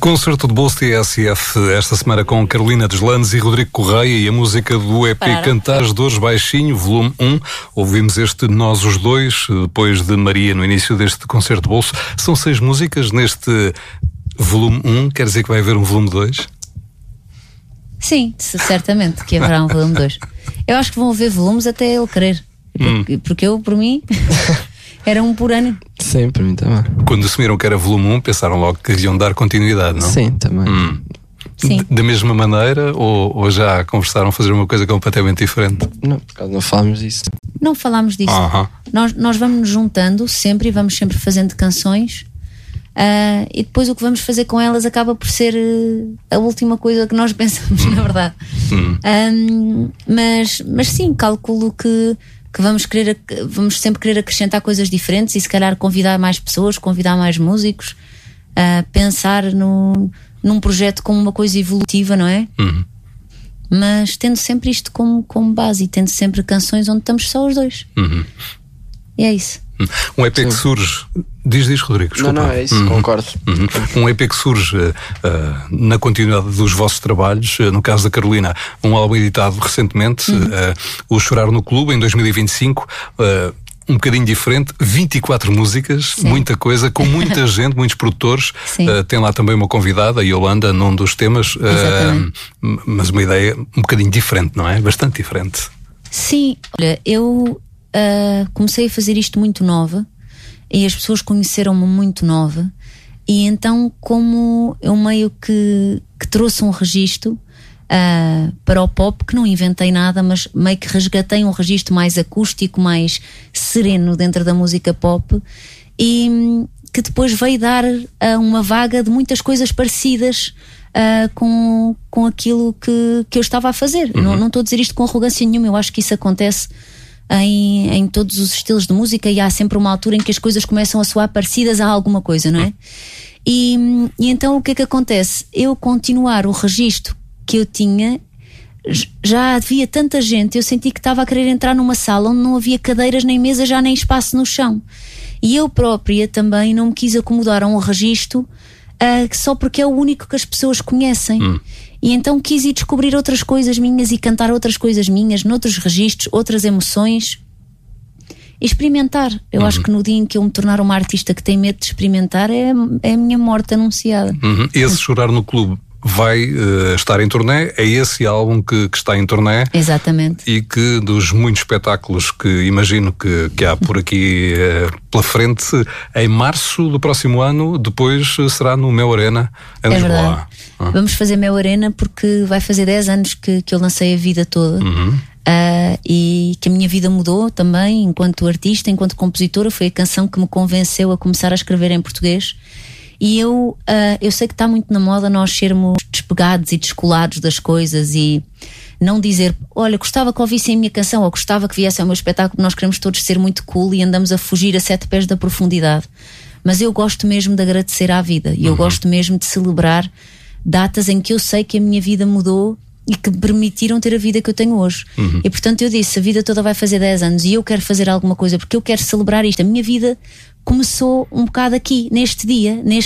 Concerto de bolso TSF esta semana com Carolina Deslandes e Rodrigo Correia e a música do EP Cantares Dores Baixinho, volume 1. Ouvimos este Nós os Dois, depois de Maria no início deste concerto de bolso. São 6 músicas neste volume 1, quer dizer que vai haver um volume 2? Sim, certamente que haverá um volume 2. Eu acho que vão haver volumes até ele querer, porque eu, por mim... Era um por ano. Sim, para mim também. Quando assumiram que era volume 1, pensaram logo que iam dar continuidade, não? Sim, também. Sim. Da mesma maneira ou já conversaram fazer uma coisa completamente diferente? Não, por causa não falámos disso. Não falámos disso. Nós vamos nos juntando sempre e vamos sempre fazendo canções e depois o que vamos fazer com elas acaba por ser a última coisa que nós pensamos, na verdade. Mas sim, calculo que vamos sempre querer acrescentar coisas diferentes e se calhar convidar mais pessoas, convidar mais músicos, pensar num projeto como uma coisa evolutiva, não é? Mas tendo sempre isto como base e tendo sempre canções onde estamos só os dois. E é isso. Um EP que surge. Diz, Rodrigo, desculpa. Não, é isso, concordo. Um EP que surge na continuidade dos vossos trabalhos, no caso da Carolina, um álbum editado recentemente, o Chorar no Clube, em 2025, um bocadinho diferente, 24 músicas, sim, muita coisa, com muita gente, muitos produtores. Tem lá também uma convidada, a Yolanda, num dos temas, mas uma ideia um bocadinho diferente, não é? Bastante diferente. Sim, olha, eu comecei a fazer isto muito nova e as pessoas conheceram-me muito nova, e então como eu meio que trouxe um registro para o pop, que não inventei nada, mas meio que resgatei um registro mais acústico, mais sereno dentro da música pop, e que depois veio dar uma vaga de muitas coisas parecidas com aquilo que eu estava a fazer. Não estou a dizer isto com arrogância nenhuma, eu acho que isso acontece em todos os estilos de música, e há sempre uma altura em que as coisas começam a soar parecidas a alguma coisa, não é? E então o que é que acontece? Eu continuar o registro que eu tinha, já havia tanta gente, eu senti que estava a querer entrar numa sala onde não havia cadeiras nem mesas, já nem espaço no chão, e eu própria também não me quis acomodar a um registro só porque é o único que as pessoas conhecem. E então quis ir descobrir outras coisas minhas e cantar outras coisas minhas, noutros registros, outras emoções, e experimentar. Eu acho que no dia em que eu me tornar uma artista que tem medo de experimentar, é a minha morte anunciada. Esse Chorar no Clube vai estar em turnê, é esse álbum que está em turnê. Exatamente. E que dos muitos espetáculos que imagino que há por aqui pela frente, em março do próximo ano, depois será no Mel Arena, em Lisboa. Verdade. Vamos fazer Mel Arena porque vai fazer 10 anos que eu lancei a vida toda. E que a minha vida mudou também enquanto artista, enquanto compositora. Foi a canção que me convenceu a começar a escrever em português. E eu sei que está muito na moda nós sermos despegados e descolados das coisas e não dizer, olha, gostava que ouvissem a minha canção ou gostava que viessem ao meu espetáculo. Nós queremos todos ser muito cool e andamos a fugir a 7 pés da profundidade. Mas eu gosto mesmo de agradecer à vida e eu gosto mesmo de celebrar datas em que eu sei que a minha vida mudou e que me permitiram ter a vida que eu tenho hoje. E portanto eu disse, a vida toda vai fazer 10 anos e eu quero fazer alguma coisa porque eu quero celebrar isto. A minha vida começou um bocado aqui, neste dia,